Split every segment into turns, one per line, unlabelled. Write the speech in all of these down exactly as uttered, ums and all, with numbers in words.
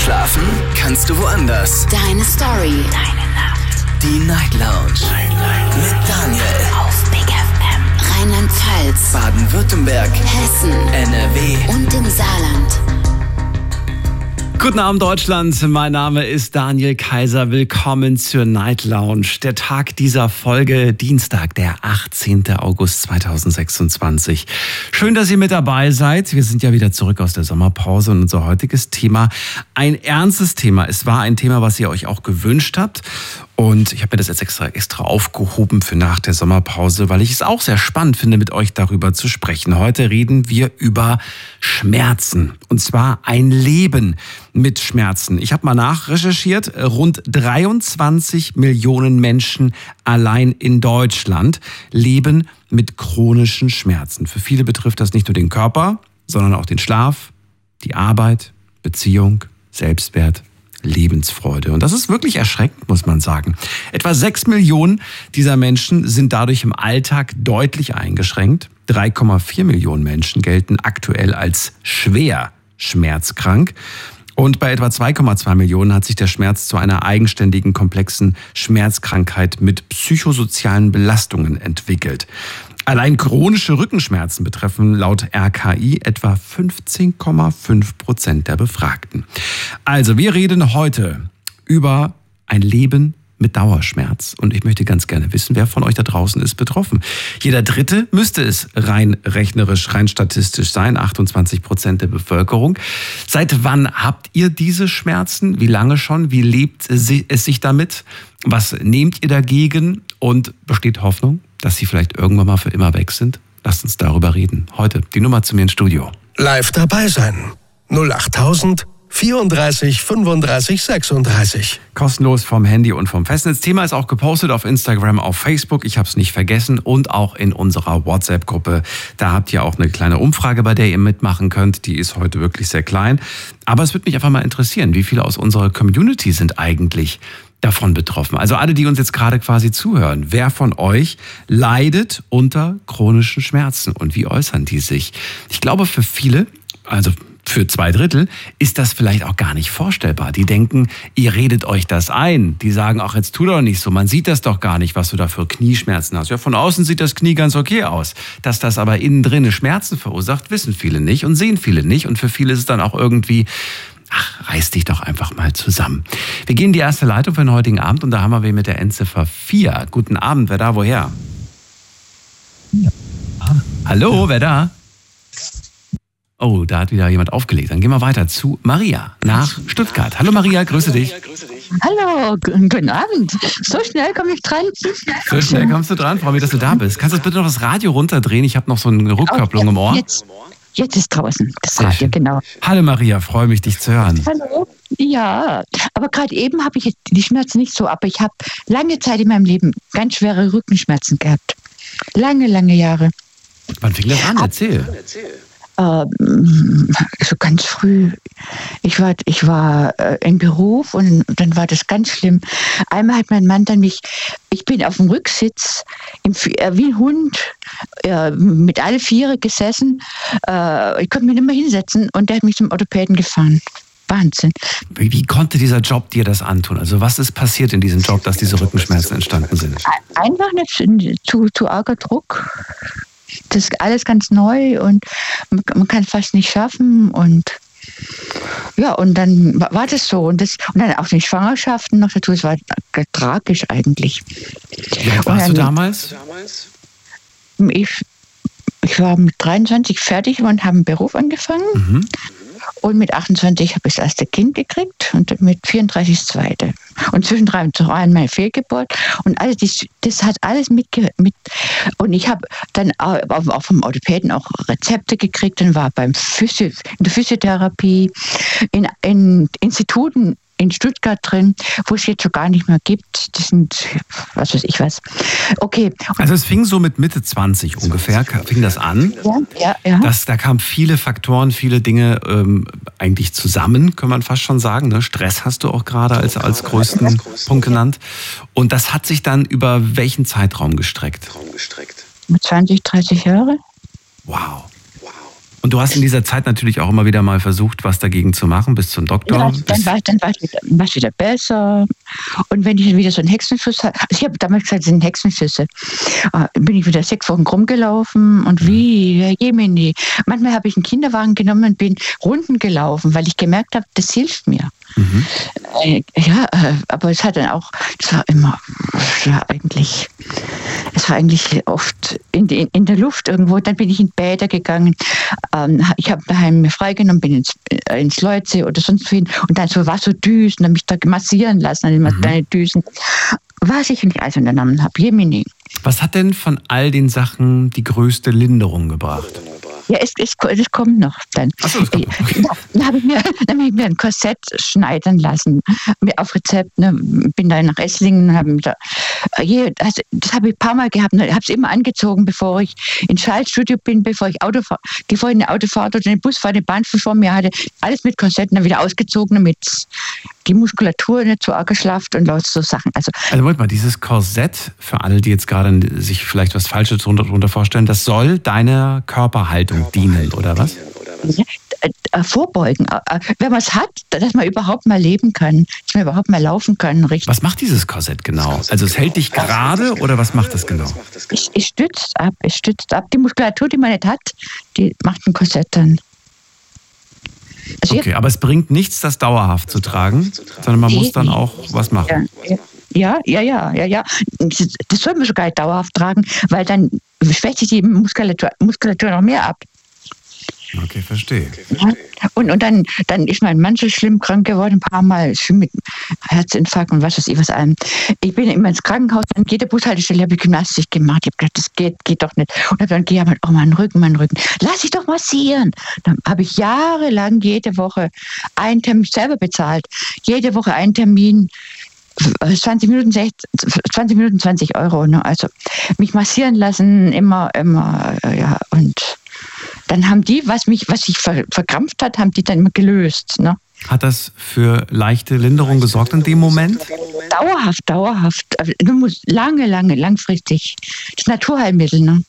Schlafen kannst du woanders.
Deine Story.
Deine Nacht.
Die Night Lounge. Night, Night. Mit Daniel.
Auf Big F M.
Rheinland-Pfalz.
Baden-Württemberg.
Hessen.
N R W.
Und im Saarland.
Guten Abend Deutschland, mein Name ist Daniel Kaiser, willkommen zur Night Lounge. Der Tag dieser Folge, Dienstag, der achtzehnten August zweitausendsechsundzwanzig. Schön, dass ihr mit dabei seid. Wir sind ja wieder zurück aus der Sommerpause und unser heutiges Thema, ein ernstes Thema. Es war ein Thema, was ihr euch auch gewünscht habt. Und ich habe mir das jetzt extra, extra aufgehoben für nach der Sommerpause, weil ich es auch sehr spannend finde, mit euch darüber zu sprechen. Heute reden wir über Schmerzen. Und zwar ein Leben mit Schmerzen. Ich habe mal nachrecherchiert. Rund dreiundzwanzig Millionen Menschen allein in Deutschland leben mit chronischen Schmerzen. Für viele betrifft das nicht nur den Körper, sondern auch den Schlaf, die Arbeit, Beziehung, Selbstwert, Lebensfreude. Und das ist wirklich erschreckend, muss man sagen. Etwa sechs Millionen dieser Menschen sind dadurch im Alltag deutlich eingeschränkt. drei Komma vier Millionen Menschen gelten aktuell als schwer schmerzkrank. Und bei etwa zwei Komma zwei Millionen hat sich der Schmerz zu einer eigenständigen, komplexen Schmerzkrankheit mit psychosozialen Belastungen entwickelt. Allein chronische Rückenschmerzen betreffen laut R K I etwa fünfzehn Komma fünf Prozent der Befragten. Also, wir reden heute über ein Leben mit Dauerschmerz. Und ich möchte ganz gerne wissen, wer von euch da draußen ist betroffen. Jeder Dritte müsste es rein rechnerisch, rein statistisch sein, achtundzwanzig Prozent der Bevölkerung. Seit wann habt ihr diese Schmerzen? Wie lange schon? Wie lebt es sich damit? Was nehmt ihr dagegen? Und besteht Hoffnung, dass sie vielleicht irgendwann mal für immer weg sind? Lasst uns darüber reden. Heute die Nummer zu mir ins Studio.
Live dabei sein. null achttausend vierunddreißig fünfunddreißig sechsunddreißig.
Kostenlos vom Handy und vom Festnetz. Thema ist auch gepostet auf Instagram, auf Facebook. Ich habe es nicht vergessen. Und auch in unserer WhatsApp-Gruppe. Da habt ihr auch eine kleine Umfrage, bei der ihr mitmachen könnt. Die ist heute wirklich sehr klein. Aber es würde mich einfach mal interessieren, wie viele aus unserer Community sind eigentlich davon betroffen. Also alle, die uns jetzt gerade quasi zuhören. Wer von euch leidet unter chronischen Schmerzen und wie äußern die sich? Ich glaube, für viele, also für zwei Drittel, ist das vielleicht auch gar nicht vorstellbar. Die denken, ihr redet euch das ein. Die sagen, ach, jetzt tu doch nicht so. Man sieht das doch gar nicht, was du da für Knieschmerzen hast. Ja, von außen sieht das Knie ganz okay aus. Dass das aber innen drin Schmerzen verursacht, wissen viele nicht und sehen viele nicht. Und für viele ist es dann auch irgendwie, ach, reiß dich doch einfach mal zusammen. Wir gehen in die erste Leitung für den heutigen Abend und da haben wir wen mit der Endziffer vier. Guten Abend, wer da, woher? Ja. Hallo, wer da? Oh, da hat wieder jemand aufgelegt. Dann gehen wir weiter zu Maria nach Stuttgart. Hallo Maria, grüße dich.
Hallo, guten Abend. So schnell komme ich dran.
So schnell kommst du dran. Freue mich, dass du da bist. Kannst du bitte noch das Radio runterdrehen? Ich habe noch so eine Rückkopplung
oh,
im Ohr.
Jetzt, jetzt ist draußen das
Sehr
Radio,
schön.
genau.
Hallo Maria, freue mich, dich zu hören.
Hallo. Ja, aber gerade eben habe ich die Schmerzen nicht so, aber ich habe lange Zeit in meinem Leben ganz schwere Rückenschmerzen gehabt. Lange, lange Jahre.
Wann fing das an? Erzähl.
Ähm, so ganz früh. Ich war, ich war äh, im Beruf und dann war das ganz schlimm. Einmal hat mein Mann dann mich, ich bin auf dem Rücksitz, im, äh, wie ein Hund, äh, mit alle Viere gesessen. Äh, ich konnte mich nicht mehr hinsetzen und der hat mich zum Orthopäden gefahren. Wahnsinn.
Wie, wie konnte dieser Job dir das antun? Also was ist passiert in diesem Job, dass diese Rückenschmerzen entstanden sind?
Einfach nicht zu, zu arger Druck. Das ist alles ganz neu und man, man kann es fast nicht schaffen und ja, und dann war das so und, das, und dann auch die Schwangerschaften noch dazu, es war tragisch eigentlich.
Wie alt warst du damals?
Ich, ich war mit dreiundzwanzig fertig und habe einen Beruf angefangen. Mhm. Und mit achtundzwanzig habe ich das erste Kind gekriegt und mit vierunddreißig das zweite. Und zwischendrin waren meine Fehlgeburt. Und alles, das, das hat alles mit, mit. Und ich habe dann auch vom Orthopäden auch Rezepte gekriegt. Dann war beim Physio, in der Physiotherapie, in, in Instituten in Stuttgart drin, wo es jetzt so gar nicht mehr gibt. Das sind, was weiß ich was. Okay.
Also es fing so mit Mitte zwanzig ungefähr, fing das an.
Ja, ja, ja.
Das, da kamen viele Faktoren, viele Dinge ähm, eigentlich zusammen, kann man fast schon sagen. Ne? Stress hast du auch gerade als, als größten Punkt genannt. Und das hat sich dann über welchen Zeitraum gestreckt?
Mit zwanzig, dreißig Jahre.
Wow. Und du hast in dieser Zeit natürlich auch immer wieder mal versucht, was dagegen zu machen, bis zum Doktor.
Ja, dann war dann war es wieder, war's wieder besser. Und wenn ich wieder so einen Hexenschuss hatte, also ich habe damals gesagt, das sind Hexenschüsse, äh, bin ich wieder sechs Wochen rumgelaufen und wie, Herr Jemini. Manchmal habe ich einen Kinderwagen genommen und bin Runden gelaufen, weil ich gemerkt habe, das hilft mir. Mhm. Äh, ja, äh, aber es hat dann auch, es war immer, es war eigentlich, es war eigentlich oft in, in, in der Luft irgendwo. Dann bin ich in Bäder gegangen. Ähm, ich habe daheim mir freigenommen, bin ins, äh, ins Leutsee oder sonst wohin. Und dann so war so Düsen, habe mich da massieren lassen an den mhm. kleinen Düsen. Was ich nicht alles unternommen habe, Jemini.
Was hat denn von all den Sachen die größte Linderung gebracht?
Ja, es, es, es kommt noch dann. Ach so, das kommt noch. Okay. Dann habe ich, hab ich mir ein Korsett schneidern lassen, auf Rezept. Ne, bin dann nach Esslingen und habe mir da, also das habe ich ein paar Mal gehabt. Ich habe es immer angezogen, bevor ich ins Schaltstudio bin, bevor ich Auto fahre, bevor ich eine Autofahrt oder eine Busfahrt, eine Bahn vor mir hatte. Alles mit Korsetten, dann wieder ausgezogen, damit die Muskulatur nicht so arg geschlafft und lauter so Sachen. Also,
also Moment mal, dieses Korsett, für alle, die jetzt gerade sich vielleicht was Falsches darunter vorstellen, das soll deiner Körperhaltung dienen, oder was?
Ja, äh, vorbeugen. Äh, wenn man es hat, dass man überhaupt mal leben kann, dass man überhaupt mal laufen kann. Richtig.
Was macht dieses Korsett genau? Also es hält dich gerade oder was macht das genau?
Es, es stützt ab, es stützt ab. Die Muskulatur, die man nicht hat, die macht ein Korsett dann. Also
okay, aber es bringt nichts, das dauerhaft zu tragen, sondern man muss dann auch was machen.
Ja, ja, ja, ja, ja. Das soll man sogar dauerhaft tragen, weil dann schwächt sich die Muskulatur, Muskulatur noch mehr ab.
Okay, verstehe.
Ja. Und, und dann, dann ist mein Mann so schlimm krank geworden, ein paar Mal mit Herzinfarkt und was weiß ich was allem. Ich bin immer ins Krankenhaus, an jeder Bushaltestelle habe ich Gymnastik gemacht. Ich habe gedacht, das geht, geht doch nicht. Und habe dann gejammert, oh, mein Rücken, mein Rücken. Lass dich doch massieren. Dann habe ich jahrelang jede Woche einen Termin selber bezahlt. Jede Woche einen Termin. zwanzig Minuten, zwanzig Minuten, zwanzig Euro. Ne? Also mich massieren lassen, immer, immer, ja. Und dann haben die, was mich, was sich ver, verkrampft hat, haben die dann immer gelöst. Ne?
Hat das für leichte Linderung gesorgt in dem Moment?
Dauerhaft, dauerhaft. Du musst lange, lange, langfristig. Das Naturheilmittel, ne?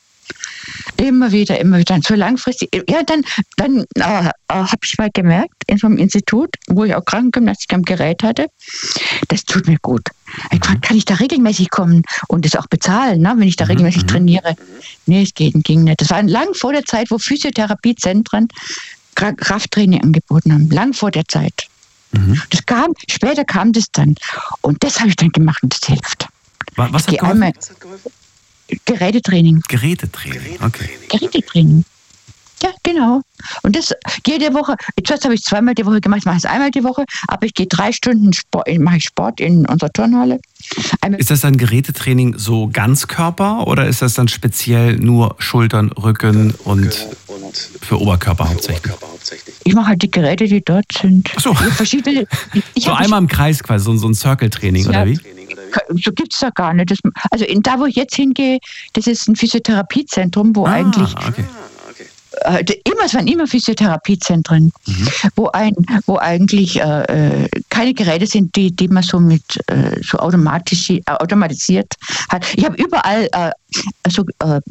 Immer wieder, immer wieder. So langfristig. Ja, dann, dann äh, äh, habe ich mal gemerkt, in so einem Institut, wo ich auch Krankengymnastik am Gerät hatte, das tut mir gut. Ich frage, kann ich da regelmäßig kommen und das auch bezahlen, ne, wenn ich da regelmäßig mhm. trainiere? Nee, es geht, ging nicht. Das war lang vor der Zeit, wo Physiotherapiezentren Krafttraining angeboten haben. Lang vor der Zeit. Mhm. Das kam, später kam das dann. Und das habe ich dann gemacht und das hilft.
Was, was hat geholfen?
Gerätetraining.
Gerätetraining, okay.
Gerätetraining. Ja, genau. Und das jede Woche, zuerst habe ich zweimal die Woche gemacht, ich mache es einmal die Woche, aber ich gehe drei Stunden Sport, mache ich Sport in unserer Turnhalle. Einmal
ist das dann Gerätetraining so Ganzkörper oder ist das dann speziell nur Schultern, Rücken und für Oberkörper hauptsächlich?
Ich mache halt die Geräte, die dort sind.
Ach so.
Verschiedene, ich
so einmal im Kreis quasi, so, so ein Circle-Training, ja, oder wie?
So gibt es da gar nicht. Das, also in, da, wo ich jetzt hingehe, das ist ein Physiotherapiezentrum, wo ah, eigentlich
okay.
äh, immer, es waren immer Physiotherapiezentren, mhm. wo, ein, wo eigentlich äh, keine Geräte sind, die, die man so mit äh, so automatisch, äh, automatisiert hat. Ich habe überall äh, so äh,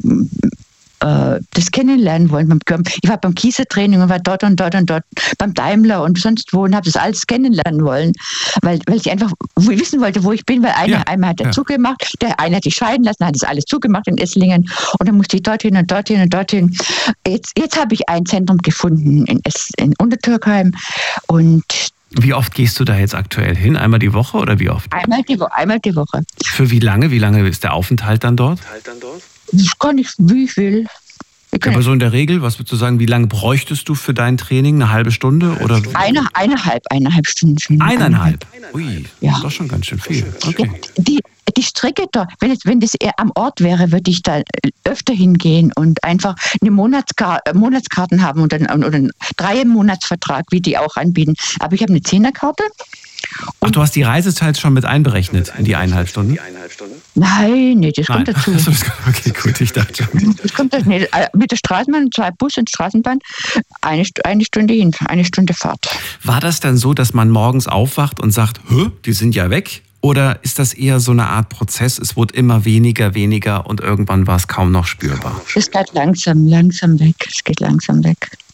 das kennenlernen wollen. Ich war beim Kiesertraining und war dort und dort und dort beim Daimler und sonst wo und habe das alles kennenlernen wollen, weil, weil ich einfach wissen wollte, wo ich bin, weil einer, ja, einmal hat er ja. zugemacht, der eine hat sich scheiden lassen, hat das alles zugemacht in Esslingen und dann musste ich dorthin und dorthin und dorthin. Jetzt, jetzt habe ich ein Zentrum gefunden in, es, in Untertürkheim und
wie oft gehst du da jetzt aktuell hin? Einmal die Woche oder wie oft?
Einmal die Woche. Einmal die Woche.
Für wie lange? Wie lange ist der Aufenthalt dann dort?
Das kann ich, wie ich will. Ich
ja, aber so in der Regel, was würdest du sagen, wie lange bräuchtest du für dein Training? Eine halbe Stunde? Oder?
Eine, eineinhalb, eineinhalb Stunden.
Eineinhalb? Ui, ja. Das ist doch schon ganz schön viel. Okay.
Ja, die, die Strecke da, wenn, es, wenn das eher am Ort wäre, würde ich da öfter hingehen und einfach eine Monatskarte, Monatskarten haben oder, oder einen Drei-Monats-Vertrag, wie die auch anbieten. Aber ich habe eine Zehnerkarte.
Ach, du hast die Reisezeit schon mit einberechnet in die eineinhalb Stunden?
Nein, nee, das kommt Nein. dazu.
Also, okay, gut, ich dachte schon.
Das kommt dazu. Nee, mit der Straßenbahn, zwei Bus und Straßenbahn, eine, eine Stunde hin, eine Stunde Fahrt.
War das dann so, dass man morgens aufwacht und sagt, hä, die sind ja weg? Oder ist das eher so eine Art Prozess, es wurde immer weniger, weniger und irgendwann war es kaum noch spürbar?
Es geht langsam, langsam weg. Es geht langsam weg.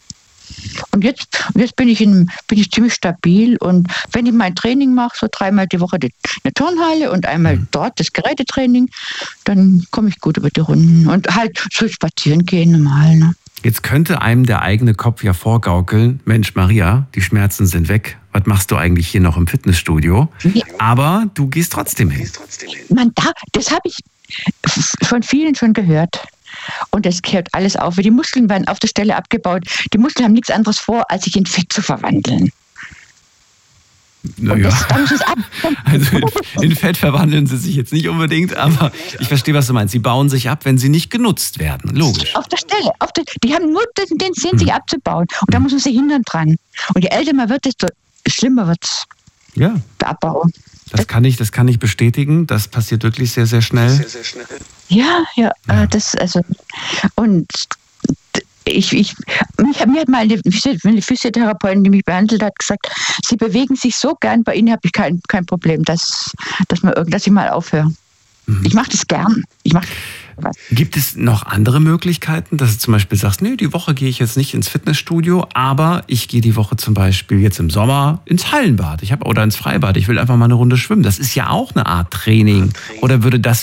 Und jetzt, jetzt bin, ich in, bin ich ziemlich stabil. Und wenn ich mein Training mache, so dreimal die Woche die, eine Turnhalle und einmal mhm. dort das Gerätetraining, dann komme ich gut über die Runden. Und halt so spazieren gehen normal. Ne?
Jetzt könnte einem der eigene Kopf ja vorgaukeln, Mensch Maria, die Schmerzen sind weg. Was machst du eigentlich hier noch im Fitnessstudio? Ja. Aber du gehst trotzdem hin.
Man darf, das habe ich von vielen schon gehört. Und es kehrt alles auf. Die Muskeln werden auf der Stelle abgebaut. Die Muskeln haben nichts anderes vor, als sich in Fett zu verwandeln.
Naja. Also in, in Fett verwandeln sie sich jetzt nicht unbedingt, aber ich verstehe, was du meinst. Sie bauen sich ab, wenn sie nicht genutzt werden. Logisch.
Auf der Stelle. Auf der, die haben nur den, den Sinn, sich abzubauen. Und da muss man sich hindern dran. Und je älter man wird, desto schlimmer wird es.
Ja.
Der Abbau.
Das kann ich, das kann ich bestätigen. Das passiert wirklich sehr, sehr schnell. Sehr, sehr schnell.
Ja, ja, ja. Äh, das, also, und ich, ich, mich, mir hat mal eine, eine Physiotherapeutin, die mich behandelt hat, gesagt, Sie bewegen sich so gern, bei Ihnen habe ich kein, kein Problem, dass, dass, man, dass ich mal aufhöre. Mhm. Ich mache das gern. Ich mach was.
Gibt es noch andere Möglichkeiten, dass du zum Beispiel sagst, nee, die Woche gehe ich jetzt nicht ins Fitnessstudio, aber ich gehe die Woche zum Beispiel jetzt im Sommer ins Hallenbad ich hab, oder ins Freibad. Ich will einfach mal eine Runde schwimmen. Das ist ja auch eine Art Training. Oder würde das